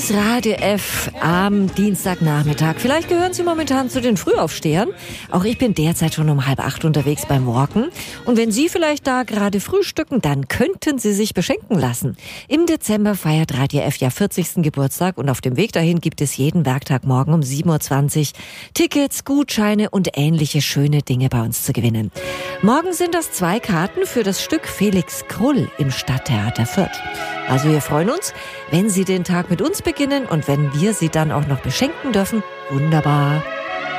ist Radio F am Dienstagnachmittag. Vielleicht gehören Sie momentan zu den Frühaufstehern. Auch ich bin derzeit schon um 7:30 unterwegs beim Walken. Und wenn Sie vielleicht da gerade frühstücken, dann könnten Sie sich beschenken lassen. Im Dezember feiert Radio F ja 40. Geburtstag und auf dem Weg dahin gibt es jeden Werktagmorgen um 7:20 Uhr Tickets, Gutscheine und ähnliche schöne Dinge bei uns zu gewinnen. Morgen sind das 2 Karten für das Stück Felix Krull im Stadttheater Fürth. Also wir freuen uns, wenn Sie den Tag mit uns beginnen und wenn wir Sie dann auch noch beschenken dürfen. Wunderbar.